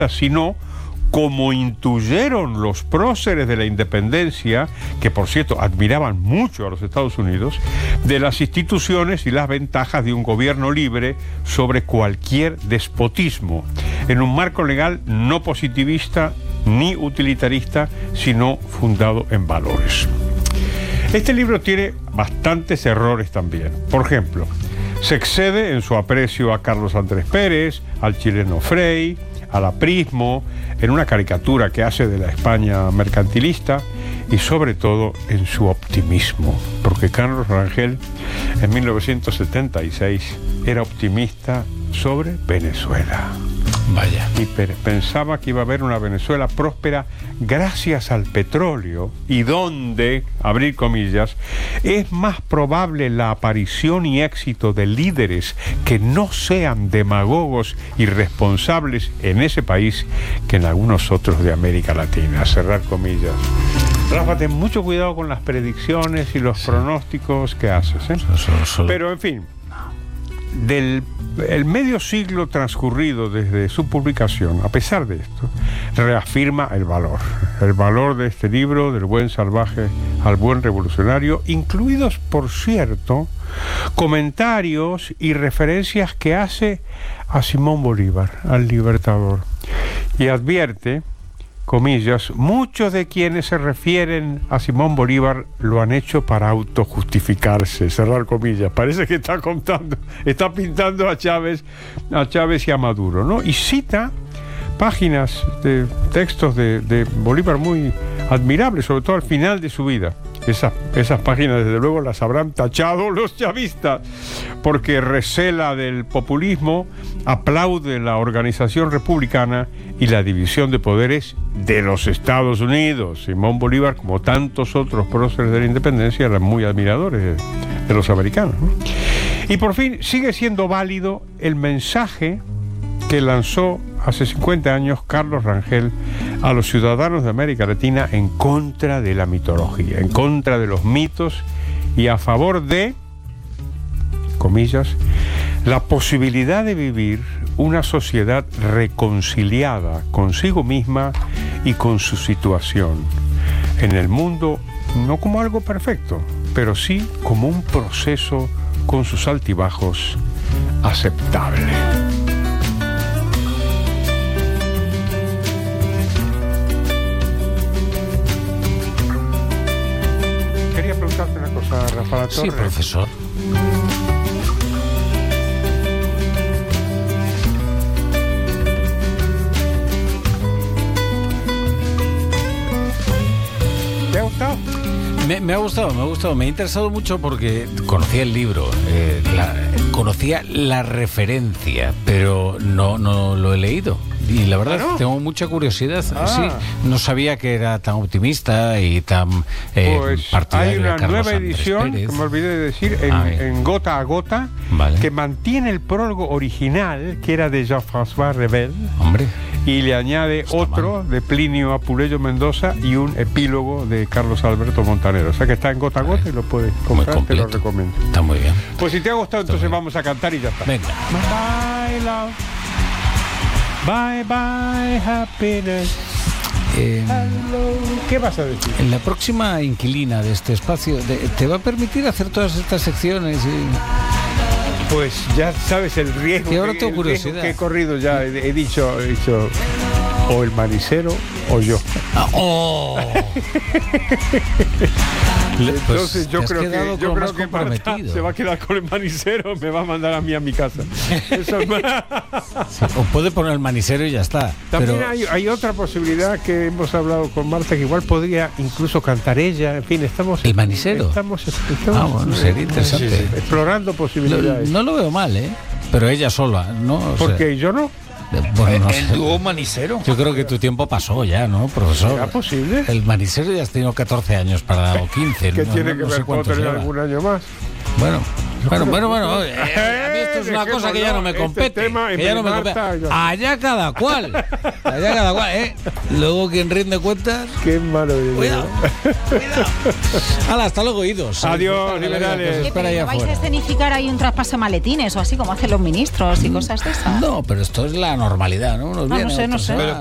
sino como intuyeron los próceres de la independencia, que por cierto admiraban mucho a los Estados Unidos, de las instituciones y las ventajas de un gobierno libre sobre cualquier despotismo, en un marco legal no positivista ni utilitarista, sino fundado en valores. Este libro tiene bastantes errores también. Por ejemplo, se excede en su aprecio a Carlos Andrés Pérez, al chileno Frei, al aprismo, en una caricatura que hace de la España mercantilista y sobre todo en su optimismo, porque Carlos Rangel en 1976 era optimista sobre Venezuela. Vaya. Y pensaba que iba a haber una Venezuela próspera gracias al petróleo, y donde, abrir comillas, es más probable la aparición y éxito de líderes que no sean demagogos irresponsables en ese país que en algunos otros de América Latina, cerrar comillas. Rafa, ten mucho cuidado con las predicciones y los pronósticos que haces, ¿eh? Pero en fin, el medio siglo transcurrido desde su publicación, a pesar de esto, reafirma el valor de este libro, del buen salvaje al buen revolucionario, incluidos, por cierto, comentarios y referencias que hace a Simón Bolívar, al libertador, y advierte, comillas, muchos de quienes se refieren a Simón Bolívar lo han hecho para autojustificarse, cerrar comillas. Parece que está pintando a Chávez y a Maduro, ¿no? Y cita páginas de textos de Bolívar muy admirables, sobre todo al final de su vida. Esas páginas, desde luego, las habrán tachado los chavistas, porque recela del populismo, aplaude la organización republicana y la división de poderes de los Estados Unidos. Simón Bolívar, como tantos otros próceres de la independencia, eran muy admiradores de los americanos, ¿no? Y por fin sigue siendo válido el mensaje que lanzó hace 50 años Carlos Rangel a los ciudadanos de América Latina en contra de la mitología, en contra de los mitos y a favor de, comillas, la posibilidad de vivir una sociedad reconciliada consigo misma y con su situación en el mundo, no como algo perfecto, pero sí como un proceso con sus altibajos aceptable. Quería preguntarte una cosa, Rafa Torre. Sí, profesor. ¿Te ha gustado? Me ha gustado, me ha interesado mucho porque conocía el libro, conocía la referencia, pero no lo he leído. Y la verdad, ¿no? Tengo mucha curiosidad. Sí, no sabía que era tan optimista y tan partidario. Hay una de Carlos nueva Andrés edición, Pérez, que me olvidé de decir, en Gota a Gota, vale, que mantiene el prólogo original, que era de Jean-François Revel. Hombre. Y le añade otro de Plinio Apuleyo Mendoza y un epílogo de Carlos Alberto Montanero. O sea que está en Gota a Gota y lo puedes comprar, te lo recomiendo. Está muy bien. Pues si te ha gustado, entonces vamos a cantar y ya está. Venga. Bye, love. Bye, bye, happiness. Hello. ¿Qué vas a decir? En la próxima inquilina de este espacio, ¿te va a permitir hacer todas estas secciones? Pues ya sabes el riesgo, y ahora tengo curiosidad, que he corrido ya. He dicho o el manicero o yo. Entonces yo creo que Marta se va a quedar con el manicero, me va a mandar a mí a mi casa. Eso es sí, o puede poner el manicero y ya está. También pero hay otra posibilidad que hemos hablado con Marta, que igual podría incluso cantar ella. En fin, estamos... ¿El manicero? Estamos bueno, sería interesante. Sí, explorando posibilidades. No lo veo mal, pero ella sola, ¿no? Porque yo no. Bueno, no el dúo manicero. Yo creo que tu tiempo pasó ya, ¿no, profesor? ¿Será posible? El manicero ya has tenido 14 años o 15. ¿Qué tiene que ver con tener algún año más? Bueno, Bueno. A mí esto es una cosa que ya no me compete. Que ya no me compete. Allá cada cual. Luego quien rinde cuentas. Qué malo. Cuidado. Hala, hasta luego, idos. Adiós, liberales. ¿Vais a escenificar ahí un traspaso de maletines o así como hacen los ministros y cosas de esas? No, pero esto es la normalidad, ¿no? No sé.